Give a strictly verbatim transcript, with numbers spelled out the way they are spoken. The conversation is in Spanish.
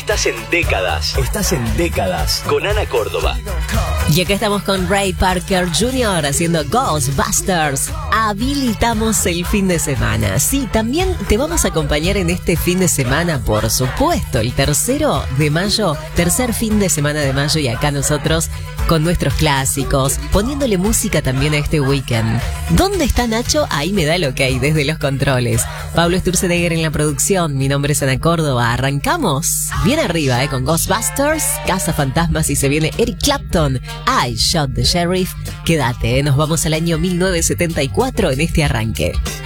Estás en décadas. Estás en décadas. Con Ana Córdoba. Y acá estamos con Ray Parker junior haciendo Ghostbusters. Habilitamos el fin de semana. Sí, también te vamos a acompañar en este fin de semana, por supuesto, el tercero de mayo, tercer fin de semana de mayo, y acá nosotros con nuestros clásicos, poniéndole música también a este weekend. ¿Dónde está Nacho? Ahí me da el ok desde los controles. Pablo Sturzenegger en la producción. Mi nombre es Ana Córdoba. Arrancamos bien arriba, eh, con Ghostbusters, Casa Fantasmas, y se viene Eric Clapton, I Shot the Sheriff. Quédate, eh, nos vamos al año mil novecientos setenta y cuatro en este arranque.